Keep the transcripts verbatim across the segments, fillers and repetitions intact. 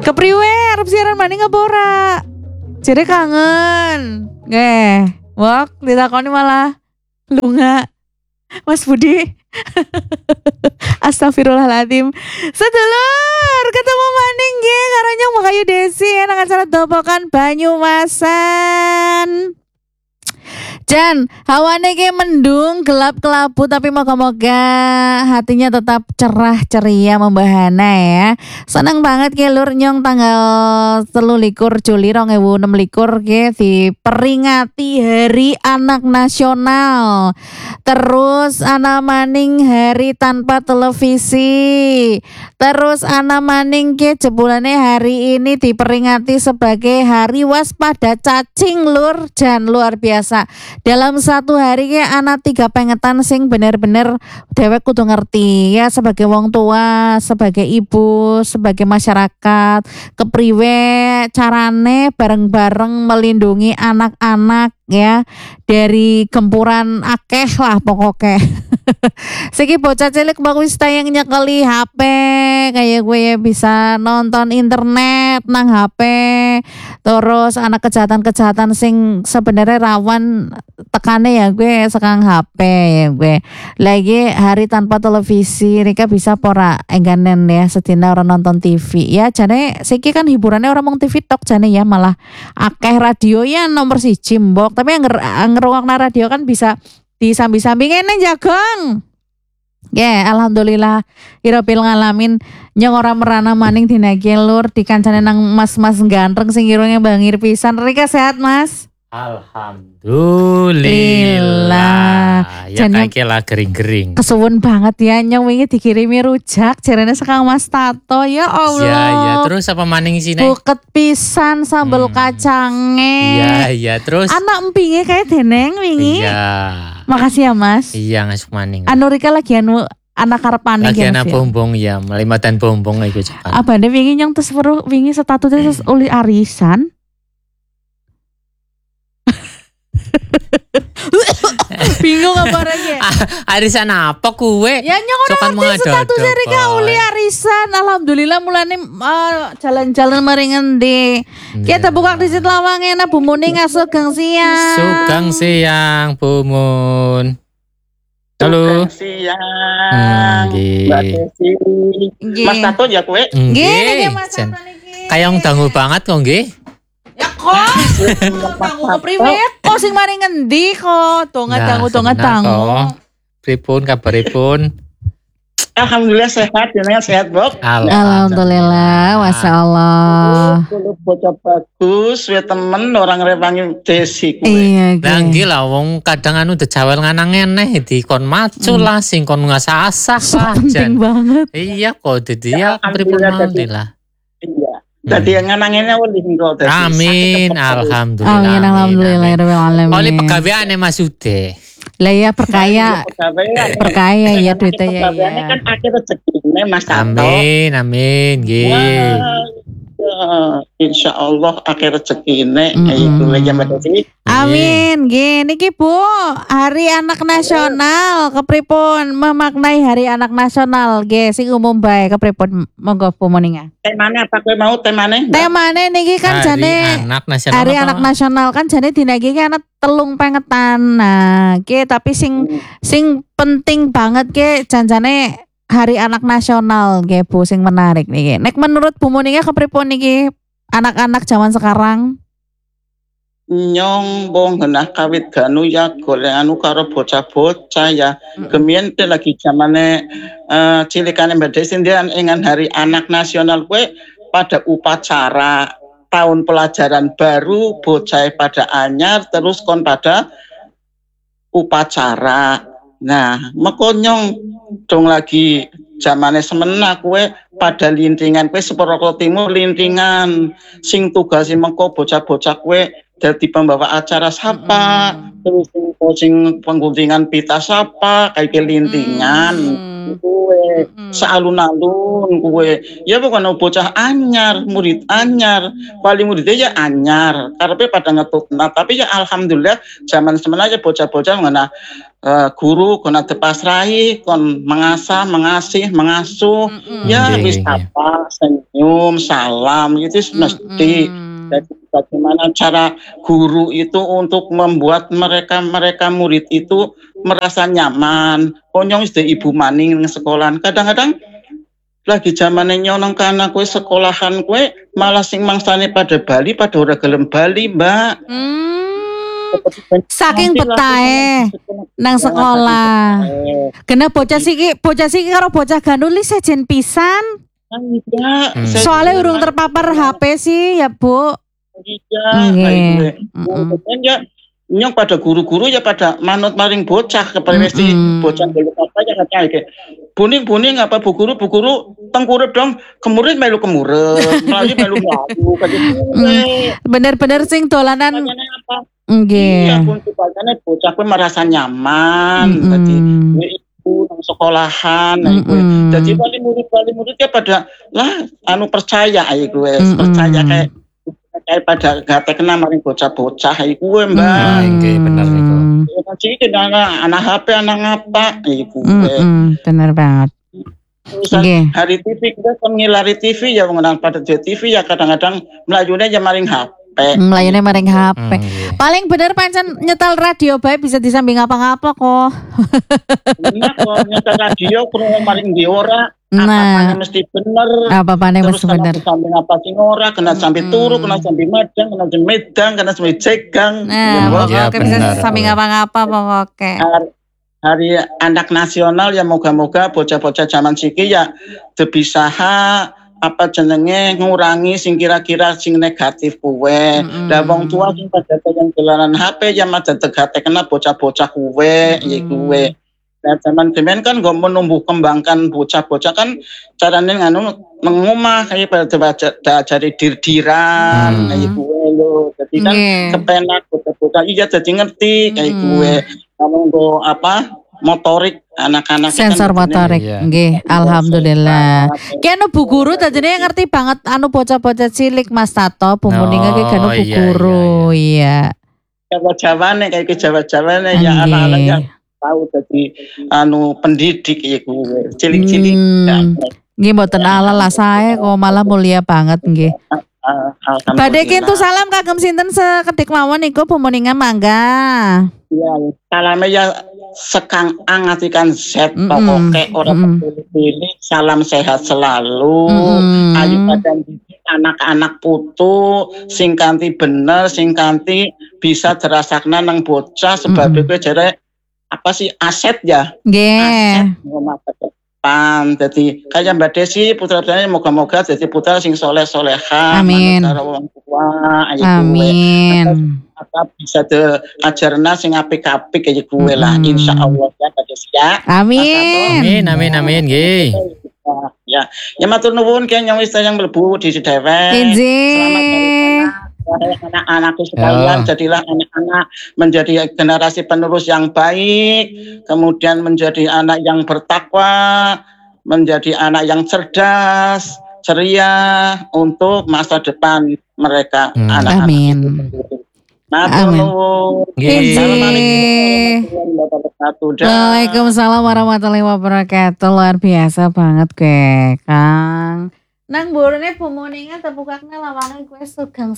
Kepriwe arep siaran maning apa ora? Jere kangen. Nggih, wak ditakoni malah lunga. Mas Budi. Astagfirullahaladzim. Sedulur, ketemu maning nggih karo Nyong Makayu Desi enak acara Dopokan Banyumasan. Jan, hawane ki mendung, gelap kelabu tapi moga-moga hatinya tetap cerah ceria membahana ya. Seneng banget ki lur Nyong tanggal telu likur Juli dua ribu enam likur ki diperingati Hari Anak Nasional. Terus ana maning hari tanpa televisi. Terus ana maning ki jebulane hari ini diperingati sebagai Hari Waspada Cacing lur. Jan luar biasa. Dalam satu hari ya anak tiga pengetan sing bener-bener dewek kudu ngerti ya sebagai wong tua, sebagai ibu, sebagai masyarakat kepriwe carane bareng-bareng melindungi anak-anak ya dari gempuran akeh lah pokoknya. Segi bocah cilik mau wis tayang nyekeli H P kayak gue ya bisa nonton internet nang H P. Terus anak kejahatan-kejahatan sing sebenarnya rawan tekane ya gue sekarang H P ya gue. Lagi hari tanpa televisi mereka bisa pora engganen ya sedina orang nonton T V ya. Jane siki kan hiburannya orang mau T V tok jane ya malah akeh radio ya nomor siji mbok. Tapi yang ngerungokna radio kan bisa disambi-sambi ngene jagong. Ya, yeah, alhamdulillah Iropil ngalamin nyong ora merana maning dina iki lur dikancane nang mas-mas ganteng sing irunge bangir pisan. Rika sehat, Mas? Alhamdulillah. Ya kaki lah gering-gering. Kesuwun banget ya nyong wingi dikirimi rujak jarene sekang Mas Tato ya Allah. Ya ya terus apa maning sini? Buket pisan sambel hmm. kacange. Iya iya terus. Anak empinge kayak deneng wingi. Iya. Makasih ya Mas. Iya ngasuk maning. Anu Rika lagi anu anak karepane lagi anak bombong ya melimatan bombong iku cepat. Abane wingi nyong terus weruh wingi statusnya terus uli arisan. Bingung apa lagi? Arisan apa kue? Ya nyong ora ngerti statusnya Rika uli arisan. Alhamdulillah mulane uh, jalan-jalan mari ngendi. Kita buka di situ lawang enak Bu Muni ngasuh gang siang. Sugang siang Bu Mun. Halo. Siang. Mbak Desi. Mas Tato ya kue? Nggih, Mas Tato niki. Kayak wong dangu banget kok nggih. Ya kok dangu kepriwe kok sing mari ngendi kok donga-dangu donga-dangu. Pripun kabaripun? Alhamdulillah sehat, jenengan sehat, Bok. Alhamdulillah, masyaallah. Kulo bocah bagus, we temen orang rewangi Desi kuwi. Iya, lah nggih lah wong kadang anu dejawel nganang eneh dikon macu lah sing kon ngasah-asah lah. Penting banget. Iya kok dadi ya pripun alhamdulillah. Iya. Dadi nganangene wis kok dadi. Amin, alhamdulillah. Amin, alhamdulillah rabbil alamin. Oleh pegaweane Mas Ude. Lah ya perkaya, perkaya ya duitnya ya. Perkayaannya kan akhir rezekine Mas Tato. Amin, amin, nggih. Ya, insya Allah akhir rezekine itu aja Mbak Desi. Amin, nggih niki Bu, Hari Anak Nasional kepripun memaknai Hari Anak Nasional nggih sing umum bae kepripun monggo Bu Moninga. Temane apa kowe mau temane? Temane niki kan jane Anak Nasional. Hari Anak Nasional kan jane dina iki kan telung pengetan. Nah, ke tapi sing sing penting banget ke janjane Hari Anak Nasional nggih Bu sing menarik niki. Nek menurut Bu Moninga kepripun niki anak-anak zaman sekarang? Nyong bong henah kawit ganu ya golek anu karo bocah-bocah ya. Kemien te lagi zamane uh, cilikane Mbak Desi dengan Hari Anak Nasional kue pada upacara tahun pelajaran baru bocah pada anyar terus kon pada upacara. Nah, mekonyong dong lagi zamane semena kue pada lintingan kue Seporoko Timur lintingan sing tugasi mengko bocah-bocah kue dadi pembawa acara sapa mm. terus sing pengguntingan pita sapa kayak lintingan mm. kue Mm-mm. sealun-alun kuwe. Ya bukan bocah anyar, murid anyar, wali muridnya ya anyar. Karepe pada ngetutna, tapi ya alhamdulillah zaman semenanya bocah-bocah ngena uh, guru kena dipasrahi kon mengasah, mengasih, mengasuh. Mm-mm. Ya Nggih, wis nggih, nggih. apa senyum, salam itu mesti. Mm-mm. Jadi bagaimana cara guru itu untuk membuat mereka-mereka murid itu merasa nyaman. Konyong wis de ibu maning nang sekolahan. Kadang-kadang lagi zamane nyonong kana kowe sekolahan kowe malah sing mangsane pada Bali pada ora gelem Bali, Mbak. Hmm. Saking betahe nang sekolah. Kena bocah siki, bocah siki karo bocah gandul li sejen pisan. Iya, Hmm. saya- Soalnya urung terpapar H P sih ya, Bu. Iya, Nggih. ayo, Mm-mm. kemudian ya nyong pada guru-guru ya pada manut maring bocah kepada mesti Mm-mm. bocah dulu apa ya katanya kayak buning buning apa bu guru bu guru tengkurep dong kemurid melu kemurid melayu melu melayu kayak gitu. Bener-bener sing dolanan Makanya apa? Iya nggih. pun supaya bocah pun merasa nyaman. Mm-mm. Jadi gue ibu nang sekolahan, nah, gue. Mm-mm. Jadi wali murid wali muridnya pada lah anu percaya aja gue Mm-mm. percaya kayak kayak pada gak kena maring bocah-bocah aja gue mbak. Ah, nggih, bener niku. Jadi kena anak H P anak ngapa ibu gue. Mm-mm. Bener banget. Misal Nggih. hari T V kita kan ngilari T V ya mengenang pada T V ya kadang-kadang melayunya aja maring H P. Melayune maring H P. Hmm, nggih. Paling bener pancen nyetel radio bae bisa disambing apa-apa kok. Nah, kalau nyetel radio kurang maring di ora, Nah. apa-apanya mesti bener. Apa-apane Terus mesti bener. sampai apa sing ora, kena sampai Mm-mm. turu, kena sampai madang, kena sampai medang, kena sampai jegang. Nah, Ya, Mbak. Ya, pokoknya bisa bener. sambing apa-apa pokoknya. hari, hari anak nasional ya moga-moga bocah-bocah zaman siki ya debisaha apa jenenge ngurangi sing kira-kira sing negatif kuwe. Mm-mm. Lah wong tua sing pada yang dolanan H P ya mah tegate kena bocah-bocah kuwe, ya kuwe. Nah, zaman kemen kan gak menumbuh kembangkan bocah-bocah kan caranya nganu mengumah kayak pada baca dari dir-diran Hmm. kayak gue lo. Jadi kan Nggih. kepenak bocah-bocah iya jadi ngerti kayak Hmm. gue. Kamu go apa motorik anak-anak Sensor motorik. Iya. Nggih, alhamdulillah. Ki anu Bu Guru tadine ngerti banget anu bocah-bocah cilik Mas Tato, bumuninge ki kan Oh, Bu iya, Guru. Iya. Jawa Jawane kayak ke Jawa Jawane ya Nggih. anak-anak yang tahu jadi anu pendidik ya gue cilik-cilik. Hmm. Ya, Nggih mboten ala lah saya kok malah mulia banget nggih. ah, alhamdulillah. Badhe kintu salam kagem sinten sekedhik mawon niku bumuninga mangga. Ya, salamnya ya sekang angatikan set Mm-mm. pokoknya orang Mm-mm. pilih salam sehat selalu. Mm-mm. Ayu pada didik anak-anak putu sing kanthi bener sing kanthi bisa dirasakna nang bocah sebab Mm-mm. itu jare apa sih aset ya Nggih. aset masa depan. Jadi kayak Mbak Desi putra putranya moga-moga jadi putra sing soleh soleha Amin. karo wong tua ayu kuwe. Amin. Apa bisa diajarna sing apik-apik kayak gue lah Mm-mm. insya Allah ya Mbak Desi ya. Amin. Amin, amin, amin, nggih. Ya, ya matur nuwun kaya yang wis yang mlebu di dewek. Selamat dari Izin. sana. Wahai anak-anakku sekalian, Ya. jadilah anak-anak menjadi generasi penerus yang baik, kemudian menjadi anak yang bertakwa, menjadi anak yang cerdas, ceria untuk masa depan mereka Hmm. anak-anak. Amin. itu sendiri. Matur Amin. nuwun. Nggih. Assalamualaikum warahmatullahi wabarakatuh. Dah. Waalaikumsalam warahmatullahi wabarakatuh. Luar biasa banget gue, Kang. Nang burune bumuninga tepukaknya lawangan kue sugang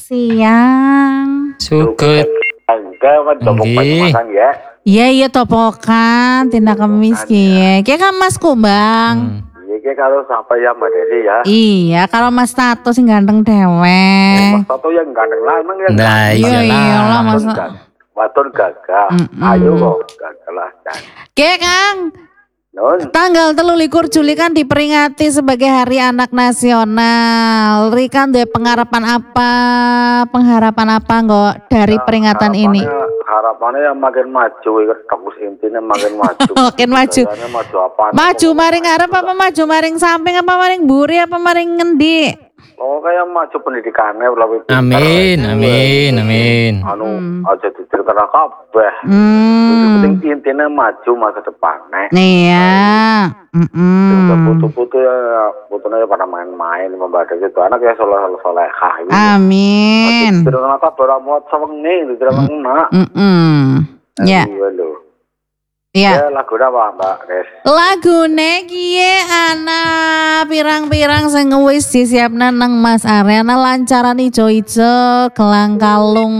siang. Suget. Enggak, kan topok Nggih. pasang ya. Iya iya topokan tindak kemis kie. Kayak kan Mas Kumbang. Hmm. Iya, kayak kalau sampai ya Mbak Desi ya. Iya, kalau Mas Tato sing ganteng dewe. Mas Tato yang ganteng lah, emang yang Nah, Iya iyalah. iyalah Waton masa. gagah. Waton gagah. Mm-mm. Ayo kok gagah lah. Dan, Kayak Kang, non, tanggal telulikur Juli kan diperingati sebagai Hari Anak Nasional. Rikan deh pengharapan apa? Pengharapan apa nggak dari peringatan ini? harapannya- Harapannya yang makin maju, ikut fokus intinya makin maju. Makin maju. Budayanya maju apa? Maju maring arep apa maju maring samping apa maring buri apa maring ngendi? Oh kayak maju pendidikannya lebih pintar. Amin, amin, amin. Anu Hmm. aja diceritakan kabeh. Hmm. Penting intinya maju masa depannya. Iya. Udah Mm-mm. putu-putu ya, putunya ya pada main-main membaca gitu. Anak ya soleh-solehah gitu. Amin. Diceritakan kabeh ora muat sewengi, diceritakan enak. Mm-mm. Ya. Iya lho. Ya. Ya lagu apa Mbak Des? Lagune kiye ana pirang-pirang sing wis disiapna nang Mas Ariana lancaran ijo-ijo kelang kalung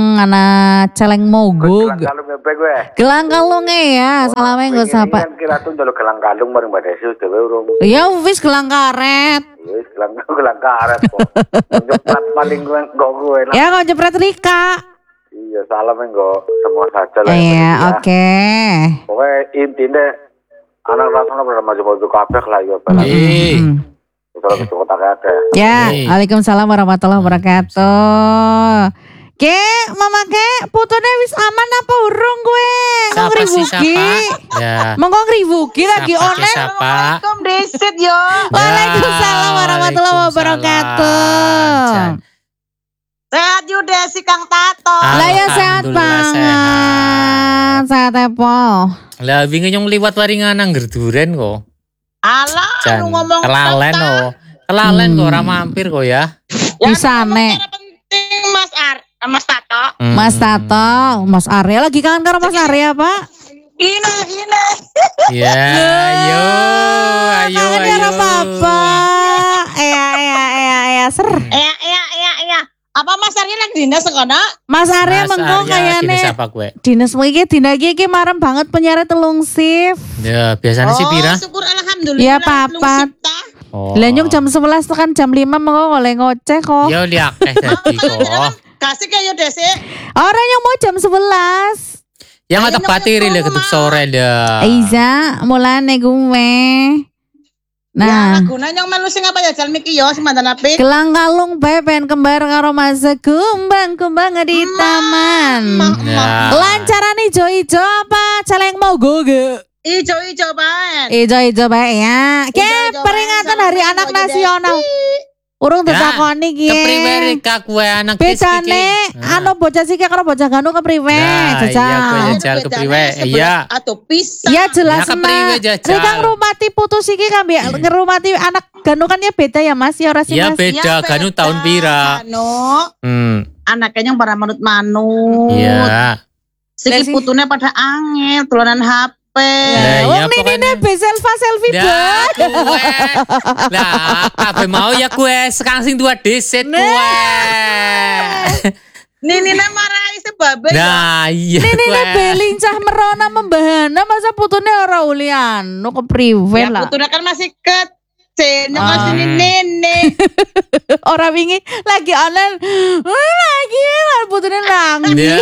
ana celeng mogog. Gelang kalung bebek gue. Gelang kalunge ya, salame nggo sapa. Kan kira tuh njaluk gelang kalung bareng Mbak Desi dhewe urung. Ya wis gelang karet. Wis gelang gelang karet kok. Cepat paling gue kok gue. Ya kok jepret Rika. Iya, salam engko semua saja lah. Iya, oke. Pokoknya intinya anak rasanya pada maju-maju kabeh lah ya. Iya. Mm. Terus ke kota ada. Ya, Oke. Waalaikumsalam warahmatullahi wabarakatuh. Ke, mama ke, putune wis aman apa urung gue? Siapa sih siapa? Ya. Monggo ngriwugi lagi Siapa ke online. siapa? Assalamualaikum Desit yo. Waalaikumsalam warahmatullahi wabarakatuh. Waalaikumsalam. Sehat yo Desi Kang Tato. Lah ya sehat Alhamdulillah banget. Sehat apa? Lah wingi nyong liwat waringan nang gerduren kok. Alah, Jan. anu ngomong Kelalen Tata. kok. Kelalen Hmm. kok ora mampir kok ya. Ya, Bisa, ngomong Nek. cara penting Mas Ar, eh, Mas Tato. Hmm. Mas Tato, Mas Arya lagi kangen karo Mas Arya, Pak. Ini ini. Ya, ayo, ayo, Kangen ayo. karo Papa. Iya, iya, iya, iya, ser. Iya iya iya iya. Apa Mas Arya lagi dinas sekono? Mas Arya Mas mengko Arya, kayane dinas apa gue? dinas iki dina iki iki marem banget penyiar telung shift. Ya, biasanya sih pira? Oh, syukur alhamdulillah. Iya, belum Papa. sipta. Oh. Lah nyung jam sebelas tekan jam lima mengko oleh ngoceh kok. Ya li akeh dadi kok. Kasih kayak Desi. Orang yang mau jam sebelas. Yang ada bateri lah ketuk sore dah. Iza, mulane gue. Ya, Nah, laguna yang melu sing apa ya jal miki yo sing mantan apik. gelang kalung bae pengen kembar karo Mas kumbang-kumbang di taman. Ya. Lancaran ijo-ijo apa celeng mogok? Ijo-ijo banget. Ijo-ijo bae ya. Ke Ijo-ijo peringatan bae, Hari sama Anak ijo-ijo Nasional. Desi. Urung Ya, ditakoni ki. Kepriwe rika kue anak Bedane anu bocah siki karo bocah ganu kepriwe? Nah, iya, Jajal. gue jajal kepriwe. Iya. Atau pisah. Ya jelas Ya, kepriwe, Mak. jajal. Rika ngrumati putus iki kan bi- ngerumati anak ganu kan ya beda ya Mas ya ora sih Ya Mas. beda, ganu tahun pira. Anu, Hmm, anaknya yang para manut-manut. iya. Lah, Siki sih. putune pada angel, tulanan H P. Lah, Wong iya, ini pokoknya. nih be selfie selfie Ya banget. kue. Lah, kabeh mau ya kue sekarang sing dua deset kue. Nini marahi sebabe ya. Nah, iya Ini nih be kue. lincah merona membahana masa putune ora ulian. Nu kepriwe Ya lah. putune kan masih kecil, yang Ah. masih nenek. Ora wingi lagi online. "Wah, lagi lah putune nangis. Ya.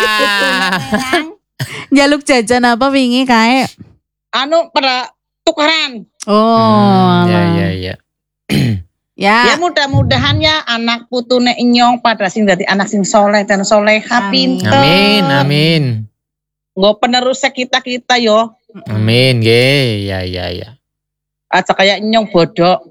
Jaluk jajan apa wingi kae? Anu pada tukaran. Oh. Ya, ya, ya. Ya. Ya mudah-mudahan ya anak putune inyong pada sing dadi anak sing soleh dan soleha Amin. pinter. Amin, amin. Nggo penerus kita-kita yo. Amin, ge. Ya, ya, ya. Aja kayak inyong bodoh.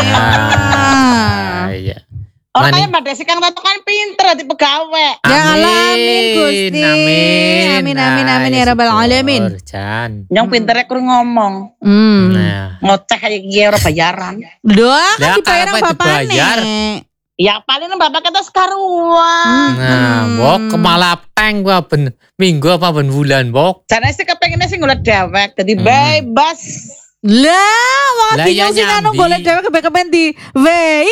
Ah. Ya, ya. Orang Mani. kayak Mbak Desi kan Tato kan pinter di pegawai. Ya Allah, amin Gusti. Amin, Amin, amin, amin, ya Rabbal Alamin. syukur, Jan. Yang pinternya kurang ngomong. Hmm. Nah, Ngoceh kayak gini orang bayaran. Doa Lah, kan dibayar apa bapak dibayar? nih. Ya paling bapak kita sekaruan. nah, bok kemala peng gua ben minggu apa ben bulan, bok. Karena sih kepengennya sih ngulet dewek. Jadi Hmm. bebas. Lah, wong Lah, bingung ya sih anu nyambi. golek dhewe kepen-kepen di wei.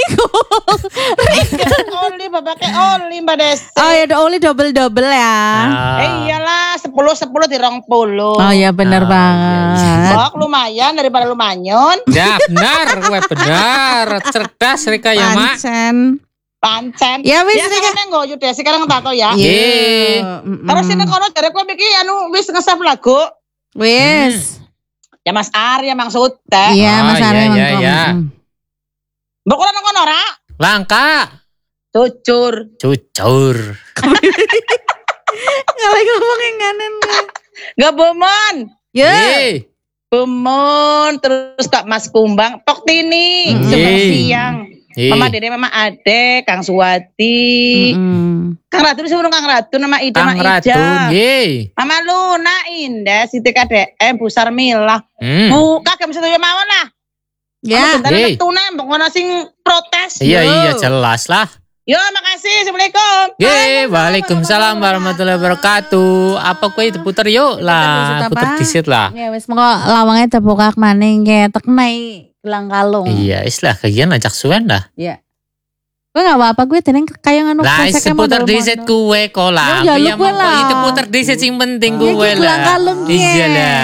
Oli babaknya oli Mbak Desi. Oh ya, oli double-double ya. Eh iyalah sepuluh sepuluh di rong puluh. Oh ya bener Ah, banget. Bok lumayan daripada lumayan. Ya benar, gue benar. Cerdas Rika ya, Mak. Pancen. Pancen. Ya wis Ya Rika. sekarang nggo yo Desi sekarang tato ya. Iya. Mm-mm. Terus ini kono dari kowe iki anu wis nge-save lagu. Wis. Ya Mas Arya maksudnya. Iya, Mas Oh, Arya iya, iya, mangkong. iya. Mm. Mbok ora nang kono ora? Langka. Jujur. Cucur. Ngalih ngomongin nganen. Gak bomon. Ya. Ye. Bomon terus Kak Mas Kumbang tok tini Hmm. sebelah Yeay. siang. Iya. Mama Dede, Mama Ade, Kang Suwati, Mm-mm. Kang Ratu disuruh Kang Ratu, nama Ida, Kang Mama Ratu, Ija, nggih. Mama Luna, Indah, Siti K D M, Bu Sarmila, Hmm. Bu Kakek mesti tuh mawon lah. Ya. Bentar Yeay. metu neh, mbok ngono sing protes. Iya Yo. iya jelas lah. Yo, makasih. Assalamualaikum. Ye, waalaikumsalam warahmatullahi wabarakatuh. Apa kue diputer yuk lah, Puter puter apa? disit lah. Ya wis mengko lawangnya tebukak maning kayak teknai gelang kalung. Iya, istilah kagian ajak suwen lah. Iya. Gue gak apa-apa gue teneng kayak nganu Lah, keseknya seputar modal-modal. disit kue kola. Ya, jaluk kue lah. Itu puter disit sing penting Ya, kue ki gelang lah. kalung Iya ye. lah.